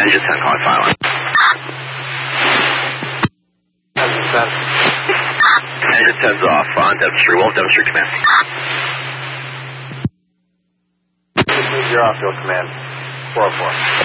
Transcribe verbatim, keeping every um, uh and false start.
Engine ten calling Fireline. Engine ten. Engine ten's off on Devon Street. Wolf, Devon Street Command. This is your off-field command. four oh four.